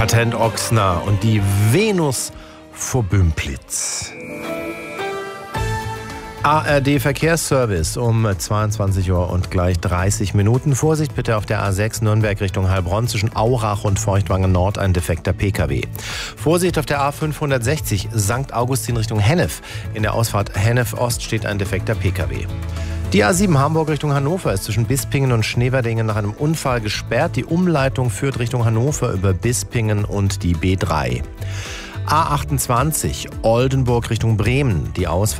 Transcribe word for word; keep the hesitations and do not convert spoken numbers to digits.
Patent Ochsner und die Venus vor Bümplitz. A R D Verkehrsservice um zweiundzwanzig Uhr und gleich dreißig Minuten. Vorsicht bitte auf der A sechs Nürnberg Richtung Heilbronn zwischen Aurach und Feuchtwangen Nord ein defekter P K W. Vorsicht auf der A fünfhundertsechzig Sankt Augustin Richtung Hennef. In der Ausfahrt Hennef Ost steht ein defekter P K W. Die A sieben Hamburg Richtung Hannover ist zwischen Bispingen und Schneverdingen nach einem Unfall gesperrt. Die Umleitung führt Richtung Hannover über Bispingen und die B drei. A achtundzwanzig Oldenburg Richtung Bremen. Die Ausfahrt